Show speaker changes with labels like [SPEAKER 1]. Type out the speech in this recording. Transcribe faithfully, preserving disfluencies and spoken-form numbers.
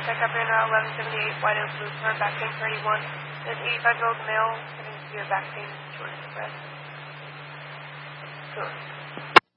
[SPEAKER 1] checkup in uh, eleven seventy-eight White Oak Blue for back pain for eighty-one. This eighty-five-year-old male having severe back pain, shortness of breath. Good.